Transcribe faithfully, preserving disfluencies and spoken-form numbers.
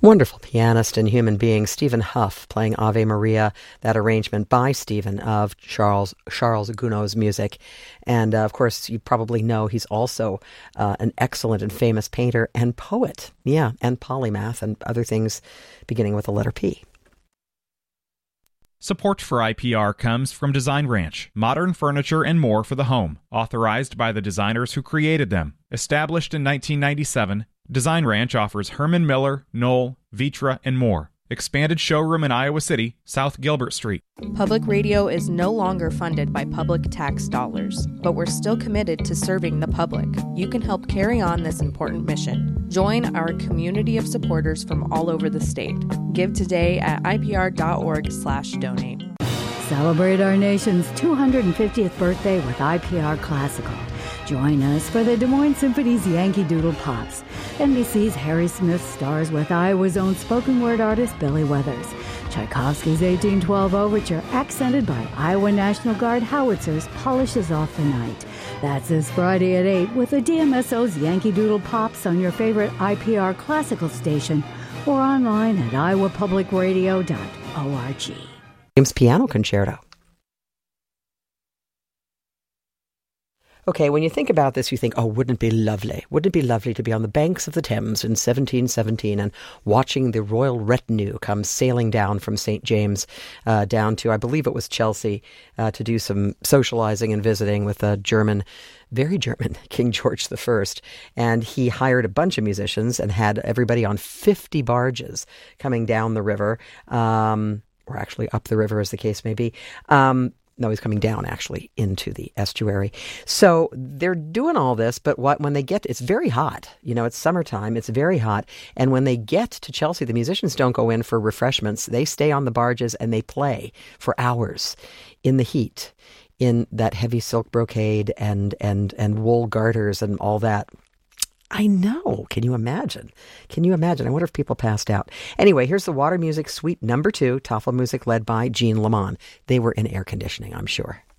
Wonderful pianist and human being, Stephen Huff, playing Ave Maria, that arrangement by Stephen of Charles Charles Gounod's music. And, uh, of course, you probably know he's also uh, an excellent and famous painter and poet. Yeah, and polymath and other things beginning with the letter P. Support for I P R comes from Design Ranch, modern furniture and more for the home, authorized by the designers who created them. Established in nineteen ninety-seven, Design Ranch offers Herman Miller, Knoll, Vitra, and more. Expanded showroom in Iowa City, South Gilbert Street. Public radio is no longer funded by public tax dollars, but we're still committed to serving the public. You can help carry on this important mission. Join our community of supporters from all over the state. Give today at ipr.org slash donate. Celebrate our nation's two hundred fiftieth birthday with I P R Classical. Join us for the Des Moines Symphony's Yankee Doodle Pops. N B C's Harry Smith stars with Iowa's own spoken word artist Billy Weathers. Tchaikovsky's eighteen twelve Overture, accented by Iowa National Guard howitzers, polishes off the night. That's this Friday at eight with the D M S O's Yankee Doodle Pops on your favorite I P R Classical station or online at iowa public radio dot org. James Piano Concerto. Okay, when you think about this, you think, oh, wouldn't it be lovely? Wouldn't it be lovely to be on the banks of the Thames in seventeen seventeen and watching the royal retinue come sailing down from Saint James uh, down to, I believe it was Chelsea, uh, to do some socializing and visiting with a German, very German, King George the First. And he hired a bunch of musicians and had everybody on fifty barges coming down the river, um, or actually up the river as the case may be. Um, No, he's coming down, actually, into the estuary. So they're doing all this, but what when they get, it's very hot. You know, it's summertime, it's very hot. And when they get to Chelsea, the musicians don't go in for refreshments. They stay on the barges and they play for hours in the heat, in that heavy silk brocade and, and, and wool garters and all that. I know. Can you imagine? Can you imagine? I wonder if people passed out. Anyway, here's the Water Music Suite number two, Tafelmusik led by Jean Lamont. They were in air conditioning, I'm sure.